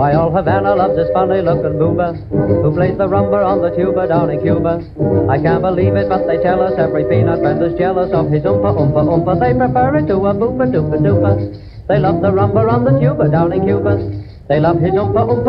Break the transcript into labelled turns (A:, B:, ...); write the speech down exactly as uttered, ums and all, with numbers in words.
A: Why, all Havana loves this funny-looking booba who plays the rumba on the tuba down in Cuba. I can't believe it, but they tell us every peanut vendor's jealous of his oompa oompa oompa. They prefer it to a boopa doopa doopa. They love the rumba on the tuba down in Cuba. They love his oompa oompa